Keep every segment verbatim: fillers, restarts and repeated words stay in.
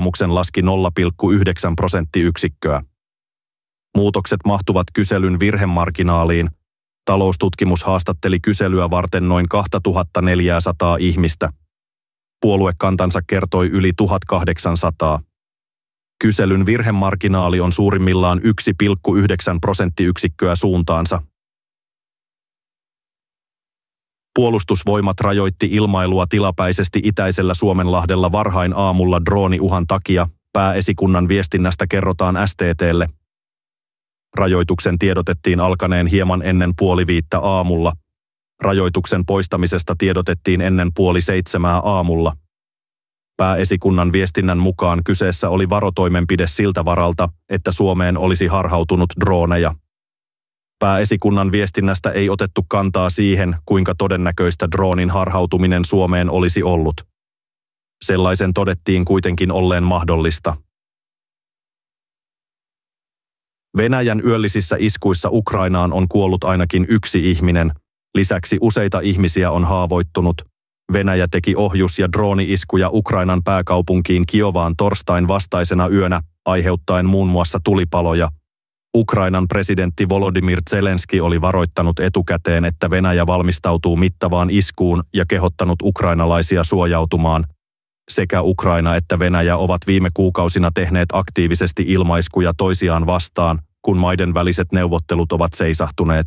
luottamuksen laski nolla pilkku yhdeksän prosenttiyksikköä. Muutokset mahtuvat kyselyn virhemarginaaliin. Taloustutkimus haastatteli kyselyä varten noin kaksituhattaneljäsataa ihmistä. Puoluekantansa kertoi yli tuhatkahdeksansataa. Kyselyn virhemarginaali on suurimmillaan yksi pilkku yhdeksän prosenttiyksikköä suuntaansa. Puolustusvoimat rajoitti ilmailua tilapäisesti itäisellä Suomenlahdella varhain aamulla drooniuhan takia, pääesikunnan viestinnästä kerrotaan S T T:lle. Rajoituksen tiedotettiin alkaneen hieman ennen puoli viittä aamulla. Rajoituksen poistamisesta tiedotettiin ennen puoli seitsemää aamulla. Pääesikunnan viestinnän mukaan kyseessä oli varotoimenpide siltä varalta, että Suomeen olisi harhautunut drooneja. Pääesikunnan viestinnästä ei otettu kantaa siihen, kuinka todennäköistä droonin harhautuminen Suomeen olisi ollut. Sellaisen todettiin kuitenkin olleen mahdollista. Venäjän yöllisissä iskuissa Ukrainaan on kuollut ainakin yksi ihminen, lisäksi useita ihmisiä on haavoittunut. Venäjä teki ohjus- ja drooni-iskuja Ukrainan pääkaupunkiin Kiovaan torstain vastaisena yönä, aiheuttaen muun muassa tulipaloja. Ukrainan presidentti Volodymyr Zelenski oli varoittanut etukäteen, että Venäjä valmistautuu mittavaan iskuun ja kehottanut ukrainalaisia suojautumaan. Sekä Ukraina että Venäjä ovat viime kuukausina tehneet aktiivisesti ilmaiskuja toisiaan vastaan, kun maiden väliset neuvottelut ovat seisahtuneet.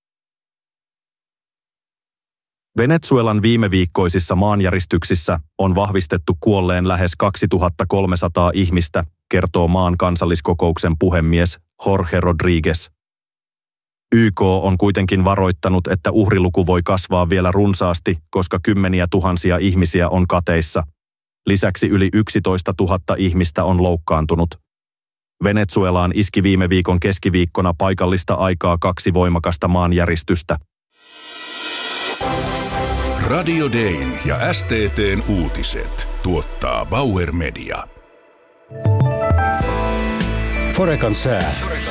Venezuelan viimeviikkoisissa maanjäristyksissä on vahvistettu kuolleen lähes kaksituhattakolmesataa ihmistä, kertoo maan kansalliskokouksen puhemies Jorge Rodríguez. Y K on kuitenkin varoittanut, että uhriluku voi kasvaa vielä runsaasti, koska kymmeniä tuhansia ihmisiä on kateissa. Lisäksi yli yksitoistatuhatta ihmistä on loukkaantunut. Venezuelaan iski viime viikon keskiviikkona paikallista aikaa kaksi voimakasta maanjäristystä. Radio Dayn ja S T T:n uutiset tuottaa Bauer Media. Forecan sää.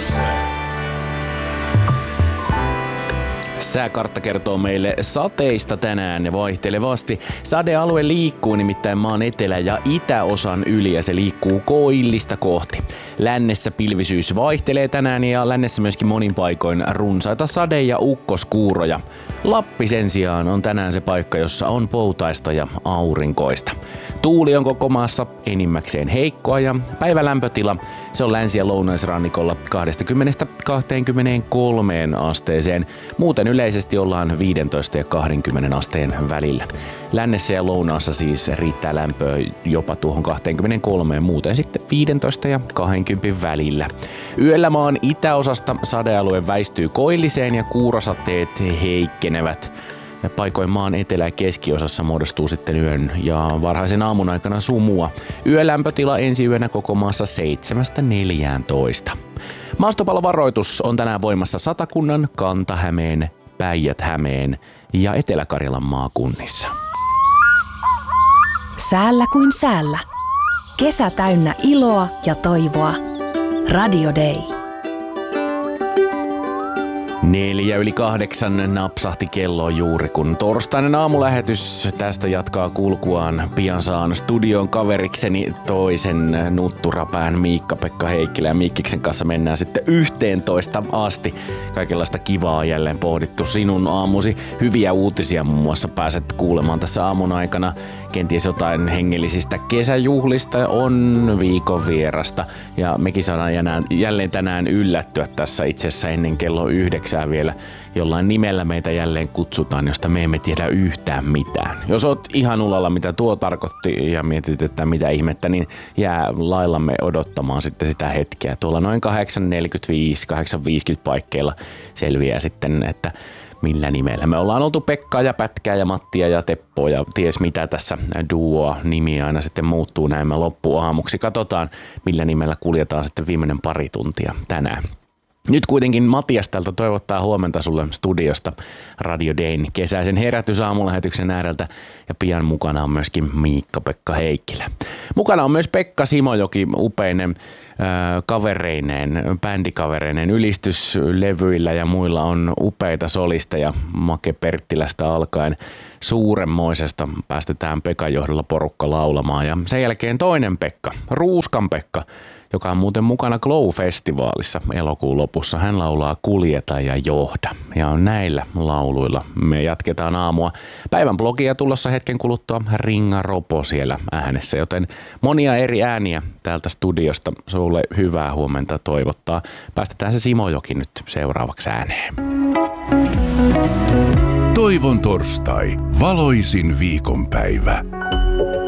Sääkartta kertoo meille sateista tänään ja vaihtelevasti. Sadealue liikkuu nimittäin maan etelä- ja itäosan yli ja se liikkuu koillista kohti. Lännessä pilvisyys vaihtelee tänään ja lännessä myöskin monin paikoin runsaita sade- ja ukkoskuuroja. Lappi sen sijaan on tänään se paikka, jossa on poutaista ja aurinkoista. Tuuli on koko maassa enimmäkseen heikkoa ja päivälämpötila se on länsi- ja lounaisrannikolla kaksikymmentä kaksikymmentäkolme asteeseen. Muuten yleisesti ollaan viisitoista ja kaksikymmentä asteen välillä. Lännessä ja lounaassa siis riittää lämpöä jopa tuohon kaksikymmentäkolme, muuten sitten viisitoista ja kaksikymmentä välillä. Yöllä maan itäosasta sadealue väistyy koilliseen ja kuurasateet heikkenevät. Ja paikoin maan etelä- ja keskiosassa muodostuu sitten yön ja varhaisen aamun aikana sumua. Yölämpötila ensi yönä koko maassa seitsemästä neljääntoista. Maastopallovaroitus on tänään voimassa Satakunnan, Kanta-Hämeen, Päijät-Hämeen ja Etelä-Karjalan maakunnissa. Säällä kuin säällä. Kesä täynnä iloa ja toivoa. Radio Day. Neljä yli kahdeksan napsahti kello juuri, kun torstainen aamulähetys tästä jatkaa kulkuaan. Pian saan studion kaverikseni toisen nutturapään Miikka-Pekka Heikkilä ja Miikkiksen kanssa mennään sitten yhteentoista asti. Kaikenlaista kivaa jälleen pohdittu sinun aamusi. Hyviä uutisia muun muassa pääset kuulemaan tässä aamun aikana. Kenties jotain hengellisistä kesäjuhlista on viikon vierasta ja mekin saadaan jälleen tänään yllättyä tässä itse asiassa ennen kello yhdeksää vielä. Jollain nimellä meitä jälleen kutsutaan, josta me emme tiedä yhtään mitään. Jos oot ihan ulalla mitä tuo tarkoitti ja mietit, että mitä ihmettä, niin jää laillamme odottamaan sitten sitä hetkeä. Tuolla noin kahdeksan neljäkymmentäviisi kahdeksan viisikymmentä paikkeilla selviää sitten, että millä nimellä. Me ollaan oltu Pekkaa ja Pätkää ja Mattia ja Teppoa ja ties mitä tässä duoa nimi aina sitten muuttuu näin loppuaamuksi. Katsotaan millä nimellä kuljetaan sitten viimeinen pari tuntia tänään. Nyt kuitenkin Matias täältä toivottaa huomenta sulle studiosta Radio Dayn kesäisen herätysaamulähetyksen ääreltä ja pian mukana on myöskin Miikka-Pekka Heikkilä. Mukana on myös Pekka Simojoki upeinen äh, kavereineen, bändikavereineen ylistyslevyillä ja muilla on upeita solisteja Make Perttilästä alkaen suuremmoisesta päästetään Pekan johdolla porukka laulamaan. Ja sen jälkeen toinen Pekka, Ruuskan Pekka, joka on muuten mukana Glow-festivaalissa elokuun lopussa. Hän laulaa Kuljeta ja johda. Ja näillä lauluilla me jatketaan aamua. Päivän blogia tulossa hetken kuluttua Ringa Ropo siellä äänessä, joten monia eri ääniä täältä studiosta sulle hyvää huomenta toivottaa. Päästetään se Simojoki nyt seuraavaksi ääneen. Toivon torstai, valoisin viikonpäivä.